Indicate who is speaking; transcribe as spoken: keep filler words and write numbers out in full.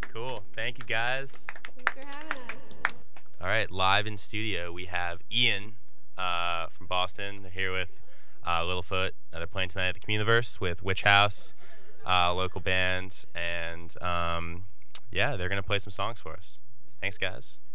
Speaker 1: Cool. Thank you, guys.
Speaker 2: Thanks for having us.
Speaker 1: All right, live in studio, we have Ian uh, from Boston. They're here with uh, Littlefoot. Uh, they're playing tonight at the Communiverse with Witch House, uh, local band, and um, yeah, they're going to play some songs for us. Thanks, guys.